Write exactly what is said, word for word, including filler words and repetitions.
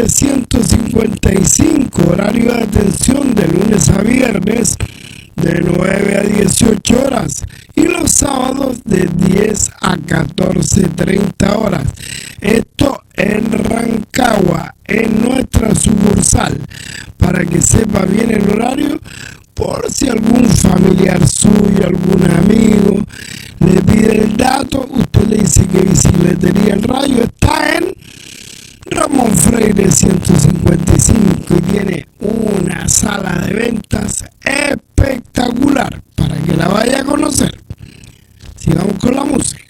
ciento cincuenta y cinco, horario de atención de lunes a viernes de nueve a dieciocho horas y los sábados de diez a catorce treinta horas. Esto en Rancagua, en nuestra sucursal, para que sepa bien el horario, por si algún familiar suyo, algún amigo le pide el dato, usted le dice que Bicicletería El Rayo está en Ramón Freire ciento cincuenta y cinco y tiene una sala de ventas espectacular para que la vaya a conocer. Sigamos con la música.